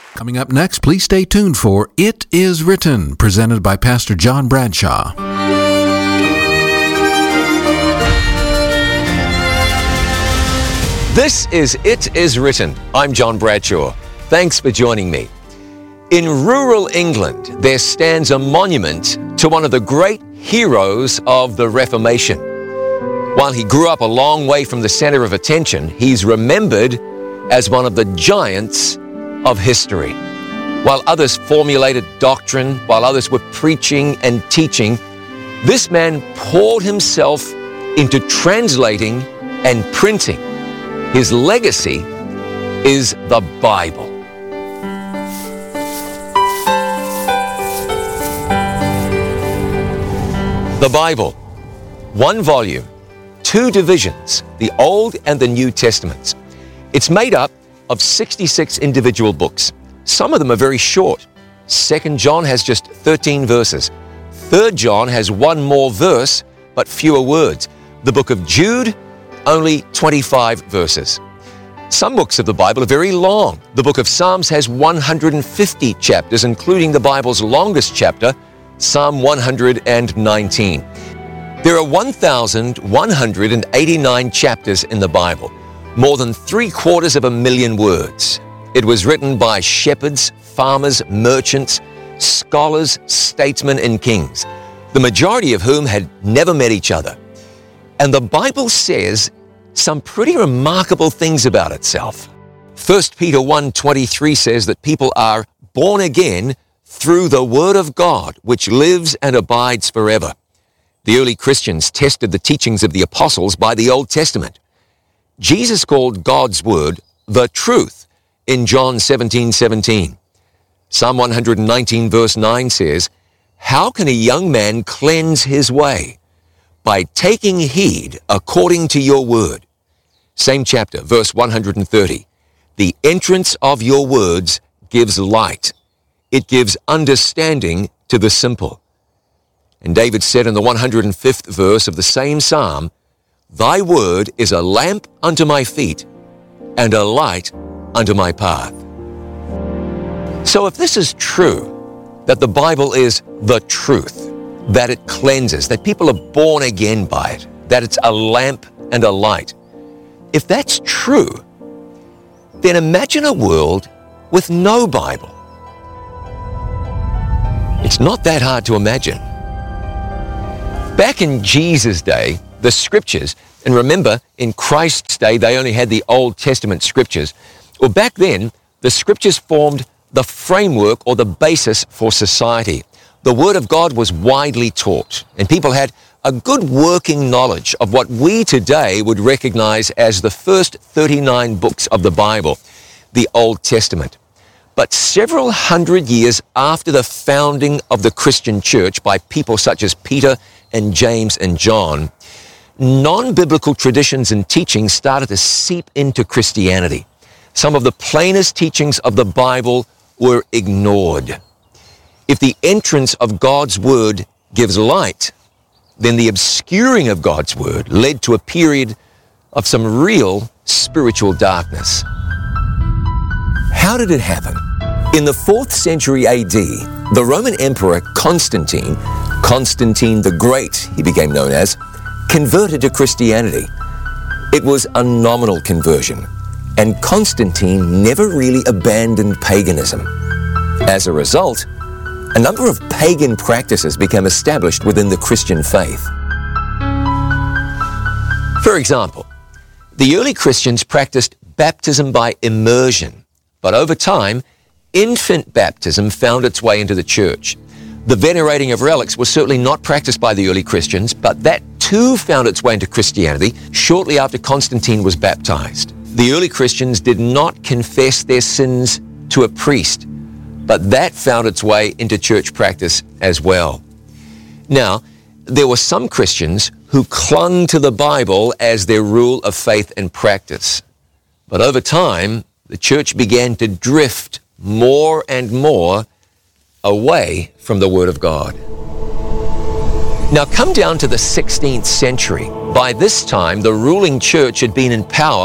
Coming up next, please stay tuned for It Is Written, presented by Pastor John Bradshaw. This is It Is Written. I'm John Bradshaw. Thanks for joining me. In rural England, there stands a monument to one of the great heroes of the Reformation. While he grew up a long way from the center of attention, he's remembered as one of the giants of history. While others formulated doctrine, while others were preaching and teaching, this man poured himself into translating and printing. His legacy is the Bible. The Bible, one volume, two divisions, the Old and the New Testaments. It's made up of 66 individual books. Some of them are very short. 2 John has just 13 verses. 3 John has one more verse, but fewer words. The book of Jude, only 25 verses. Some books of the Bible are very long. The book of Psalms has 150 chapters, including the Bible's longest chapter, Psalm 119. There are 1,189 chapters in the Bible, more than 750,000 words. It was written by shepherds, farmers, merchants, scholars, statesmen, and kings, the majority of whom had never met each other. And the Bible says some pretty remarkable things about itself. 1 Peter 1:23 says that people are born again through the Word of God, which lives and abides forever. The early Christians tested the teachings of the apostles by the Old Testament. Jesus called God's Word the truth in John 17:17. Psalm 119 verse 9 says, "How can a young man cleanse his way? By taking heed according to your word." Same chapter, verse 130. "The entrance of your words gives light. It gives understanding to the simple." And David said in the 105th verse of the same psalm, "Thy word is a lamp unto my feet and a light unto my path." So if this is true, that the Bible is the truth, that it cleanses, that people are born again by it, that it's a lamp and a light, if that's true, then imagine a world with no Bible. It's not that hard to imagine. Back in Jesus' day, the scriptures, and remember, in Christ's day, they only had the Old Testament scriptures. Well, back then, the scriptures formed the framework or the basis for society. The Word of God was widely taught, and people had a good working knowledge of what we today would recognize as the first 39 books of the Bible, the Old Testament. But several hundred years after the founding of the Christian church by people such as Peter and James and John, non-biblical traditions and teachings started to seep into Christianity. Some of the plainest teachings of the Bible were ignored. If the entrance of God's Word gives light, then the obscuring of God's Word led to a period of some real spiritual darkness. How did it happen? In the 4th century AD, the Roman Emperor Constantine the Great, he became known as, converted to Christianity. It was a nominal conversion, and Constantine never really abandoned paganism. As a result, a number of pagan practices became established within the Christian faith. For example, the early Christians practiced baptism by immersion, but over time, infant baptism found its way into the church. The venerating of relics was certainly not practiced by the early Christians, but that too found its way into Christianity shortly after Constantine was baptized. The early Christians did not confess their sins to a priest, but that found its way into church practice as well. Now, there were some Christians who clung to the Bible as their rule of faith and practice. But over time, the church began to drift more and more away from the Word of God. Now come down to the 16th century. By this time, the ruling church had been in power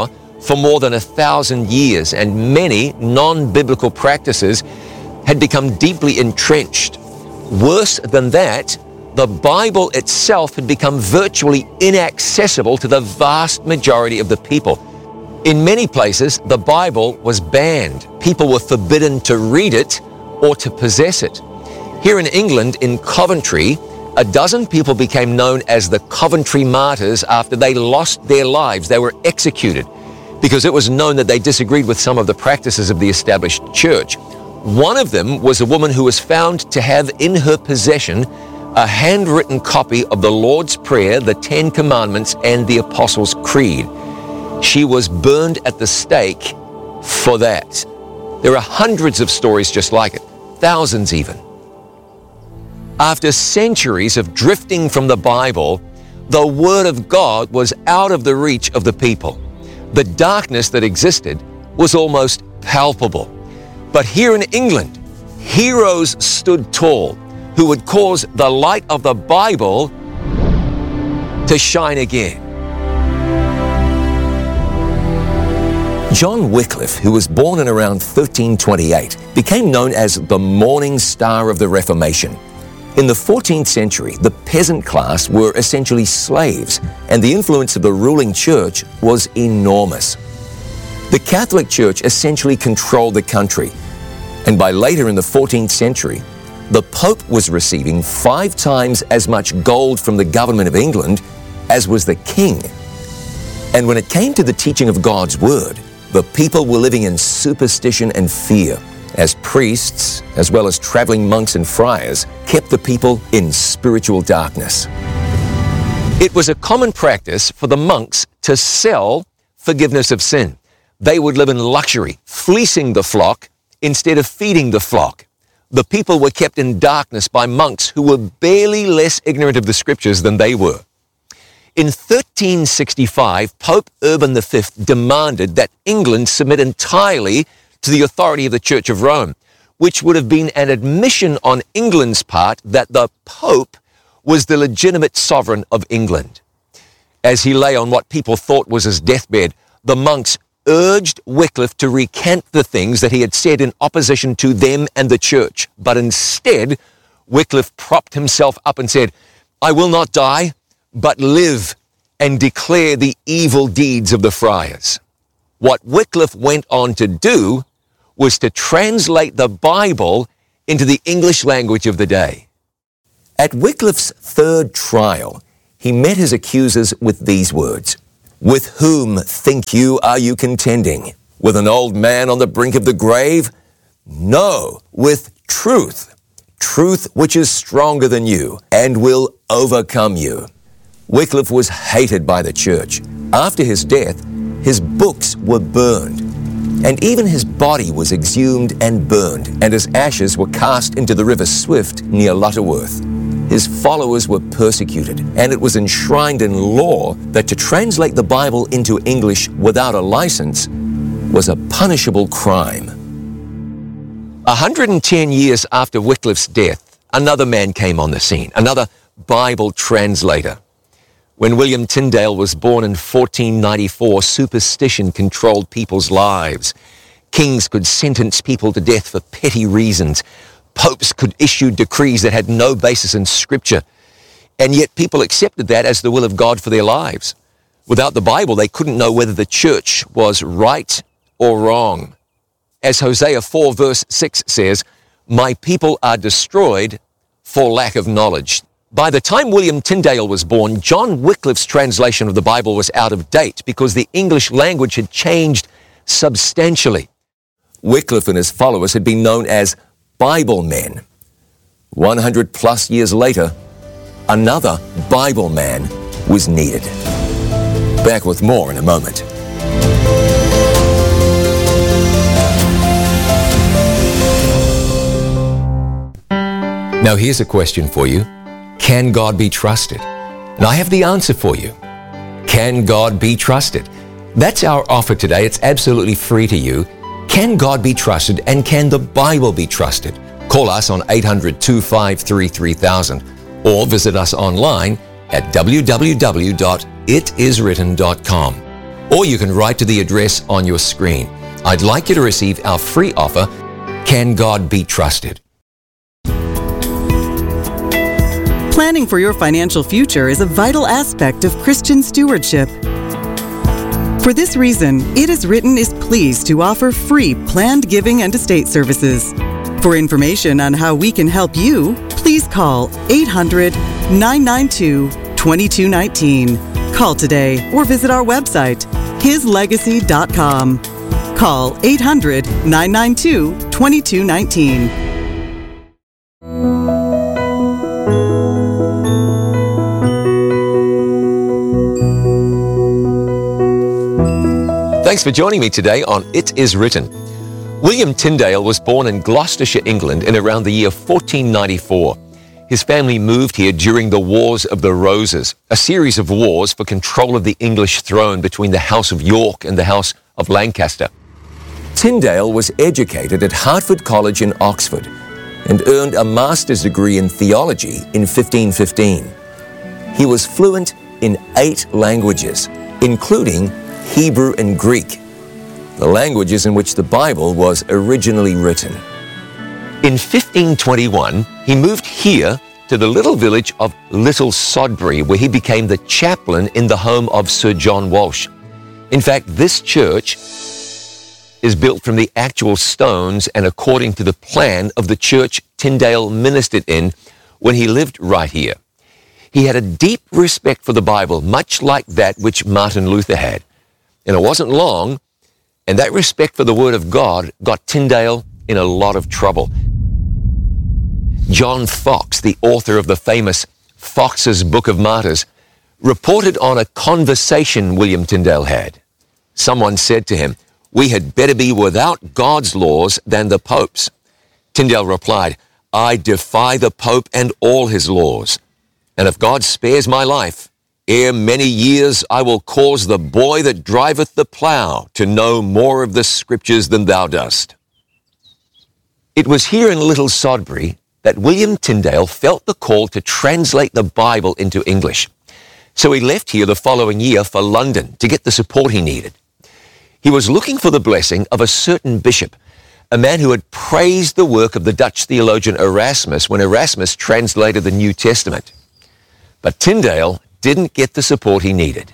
for more than 1,000 years, and many non-biblical practices had become deeply entrenched. Worse than that, the Bible itself had become virtually inaccessible to the vast majority of the people. In many places, the Bible was banned. People were forbidden to read it or to possess it. Here in England, in Coventry, a dozen people became known as the Coventry Martyrs after they lost their lives. They were executed because it was known that they disagreed with some of the practices of the established church. One of them was a woman who was found to have in her possession a handwritten copy of the Lord's Prayer, the Ten Commandments, and the Apostles' Creed. She was burned at the stake for that. There are hundreds of stories just like it, thousands even. After centuries of drifting from the Bible, the Word of God was out of the reach of the people. The darkness that existed was almost palpable. But here in England, heroes stood tall who would cause the light of the Bible to shine again. John Wycliffe, who was born in around 1328, became known as the Morning Star of the Reformation. In the 14th century, the peasant class were essentially slaves, and the influence of the ruling church was enormous. The Catholic Church essentially controlled the country, and by later in the 14th century, the Pope was receiving 5 times as much gold from the government of England as was the king. And when it came to the teaching of God's Word, the people were living in superstition and fear, as priests, as well as traveling monks and friars, kept the people in spiritual darkness. It was a common practice for the monks to sell forgiveness of sin. They would live in luxury, fleecing the flock instead of feeding the flock. The people were kept in darkness by monks who were barely less ignorant of the scriptures than they were. In 1365, Pope Urban V demanded that England submit entirely to the authority of the Church of Rome, which would have been an admission on England's part that the Pope was the legitimate sovereign of England. As he lay on what people thought was his deathbed, the monks urged Wycliffe to recant the things that he had said in opposition to them and the church. But instead, Wycliffe propped himself up and said, "I will not die, but live and declare the evil deeds of the friars." What Wycliffe went on to do was to translate the Bible into the English language of the day. At Wycliffe's third trial, he met his accusers with these words: "With whom, think you, are you contending? With an old man on the brink of the grave? No, with truth. Truth which is stronger than you and will overcome you." Wycliffe was hated by the church. After his death, his books were burned, and even his body was exhumed and burned, and his ashes were cast into the River Swift near Lutterworth. His followers were persecuted, and it was enshrined in law that to translate the Bible into English without a license was a punishable crime. 110 years after Wycliffe's death, another man came on the scene, another Bible translator. When William Tyndale was born in 1494, superstition controlled people's lives. Kings could sentence people to death for petty reasons. Popes could issue decrees that had no basis in Scripture. And yet people accepted that as the will of God for their lives. Without the Bible, they couldn't know whether the church was right or wrong. As Hosea 4 verse 6 says, "My people are destroyed for lack of knowledge." By the time William Tyndale was born, John Wycliffe's translation of the Bible was out of date because the English language had changed substantially. Wycliffe and his followers had been known as Bible men. 100 plus years later, another Bible man was needed. Back with more in a moment. Now here's a question for you. Can God be trusted? And I have the answer for you. Can God be trusted? That's our offer today. It's absolutely free to you. Can God be trusted, and can the Bible be trusted? Call us on 800-253-3000 or visit us online at www.itiswritten.com. Or you can write to the address on your screen. I'd like you to receive our free offer, Can God Be Trusted? Planning for your financial future is a vital aspect of Christian stewardship. For this reason, It Is Written is pleased to offer free planned giving and estate services. For information on how we can help you, please call 800-992-2219. Call today or visit our website, hislegacy.com. Call 800-992-2219. Thanks for joining me today on It Is Written. William Tyndale was born in Gloucestershire, England in around the year 1494. His family moved here during the Wars of the Roses, a series of wars for control of the English throne between the House of York and the House of Lancaster. Tyndale was educated at Hertford College in Oxford and earned a master's degree in theology in 1515. He was fluent in 8 languages, including Hebrew and Greek, the languages in which the Bible was originally written. In 1521, he moved here to the little village of Little Sodbury, where he became the chaplain in the home of Sir John Walsh. In fact, this church is built from the actual stones and according to the plan of the church Tyndale ministered in when he lived right here. He had a deep respect for the Bible, much like that which Martin Luther had. And it wasn't long, and that respect for the Word of God got Tyndale in a lot of trouble. John Foxe, the author of the famous Foxe's Book of Martyrs, reported on a conversation William Tyndale had. Someone said to him, "We had better be without God's laws than the Pope's." Tyndale replied, "I defy the Pope and all his laws. And if God spares my life, ere many years I will cause the boy that driveth the plough to know more of the Scriptures than thou dost." It was here in Little Sodbury that William Tyndale felt the call to translate the Bible into English. So he left here the following year for London to get the support he needed. He was looking for the blessing of a certain bishop, a man who had praised the work of the Dutch theologian Erasmus when Erasmus translated the New Testament. But Tyndale didn't get the support he needed.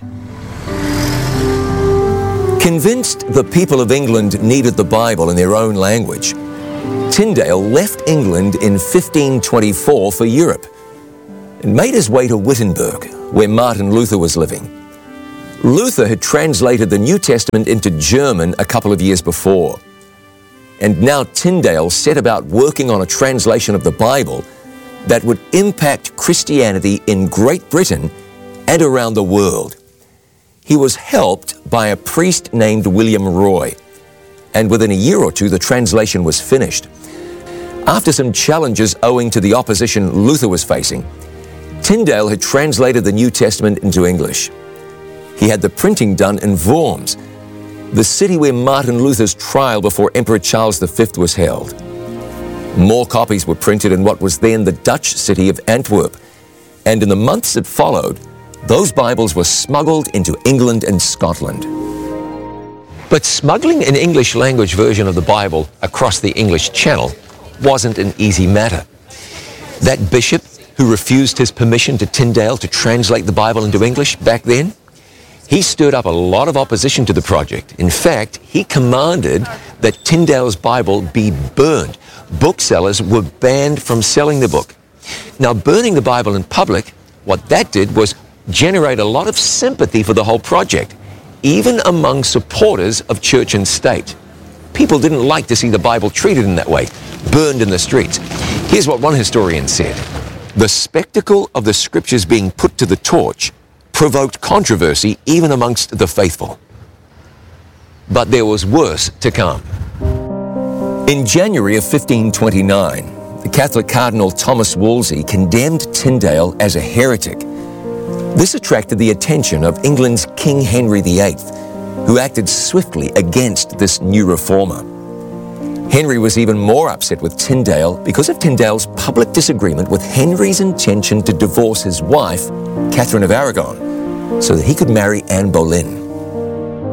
Convinced the people of England needed the Bible in their own language, Tyndale left England in 1524 for Europe and made his way to Wittenberg, where Martin Luther was living. Luther had translated the New Testament into German a couple of years before, and now Tyndale set about working on a translation of the Bible that would impact Christianity in Great Britain and around the world. He was helped by a priest named William Roy, and within a year or two the translation was finished. After some challenges owing to the opposition Luther was facing, Tyndale had translated the New Testament into English. He had the printing done in Worms, the city where Martin Luther's trial before Emperor Charles V was held. More copies were printed in what was then the Dutch city of Antwerp, and in the months that followed, those Bibles were smuggled into England and Scotland. But smuggling an English language version of the Bible across the English Channel wasn't an easy matter. That bishop who refused his permission to Tyndale to translate the Bible into English back then, he stirred up a lot of opposition to the project. In fact, he commanded that Tyndale's Bible be burned. Booksellers were banned from selling the book. Now, burning the Bible in public, what that did was generate a lot of sympathy for the whole project, even among supporters of church and state. People didn't like to see the Bible treated in that way, burned in the streets. Here's what one historian said: "The spectacle of the Scriptures being put to the torch provoked controversy even amongst the faithful." But there was worse to come. In January of 1529, the Catholic Cardinal Thomas Wolsey condemned Tyndale as a heretic. This attracted the attention of England's King Henry VIII, who acted swiftly against this new reformer. Henry was even more upset with Tyndale because of Tyndale's public disagreement with Henry's intention to divorce his wife, Catherine of Aragon, so that he could marry Anne Boleyn.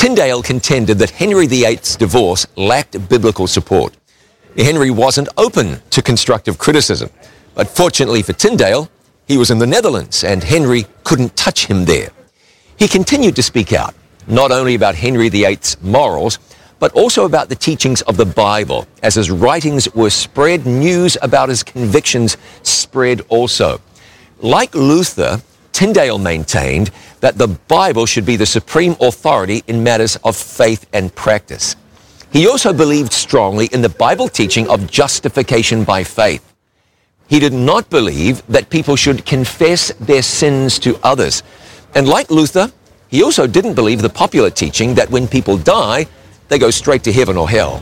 Tyndale contended that Henry VIII's divorce lacked biblical support. Henry wasn't open to constructive criticism, but fortunately for Tyndale, he was in the Netherlands and Henry couldn't touch him there. He continued to speak out, not only about Henry VIII's morals, but also about the teachings of the Bible. As his writings were spread, news about his convictions spread also. Like Luther, Tyndale maintained that the Bible should be the supreme authority in matters of faith and practice. He also believed strongly in the Bible teaching of justification by faith. He did not believe that people should confess their sins to others. And like Luther, he also didn't believe the popular teaching that when people die, they go straight to heaven or hell.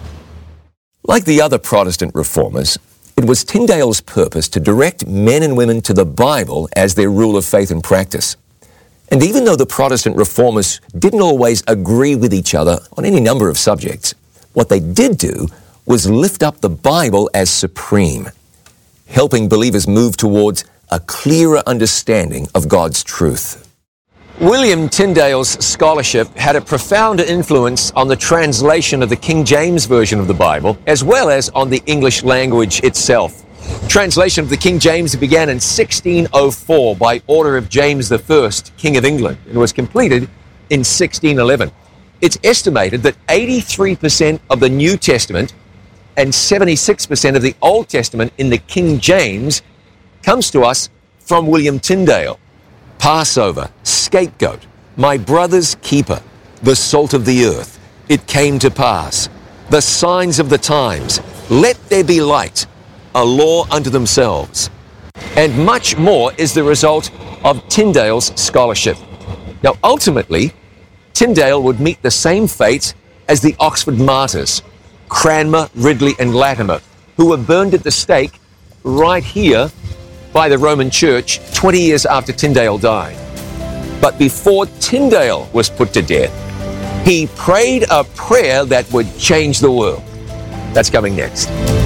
Like the other Protestant reformers, it was Tyndale's purpose to direct men and women to the Bible as their rule of faith and practice. And even though the Protestant reformers didn't always agree with each other on any number of subjects, what they did do was lift up the Bible as supreme, helping believers move towards a clearer understanding of God's truth. William Tyndale's scholarship had a profound influence on the translation of the King James Version of the Bible, as well as on the English language itself. Translation of the King James began in 1604 by order of James I, King of England, and was completed in 1611. It's estimated that 83% of the New Testament and 76% of the Old Testament in the King James comes to us from William Tyndale. Passover, scapegoat, my brother's keeper, the salt of the earth, it came to pass, the signs of the times, let there be light, a law unto themselves. And much more is the result of Tyndale's scholarship. Now, ultimately, Tyndale would meet the same fate as the Oxford martyrs, Cranmer, Ridley, and Latimer, who were burned at the stake right here by the Roman Church 20 years after Tyndale died. But before Tyndale was put to death, he prayed a prayer that would change the world. That's coming next.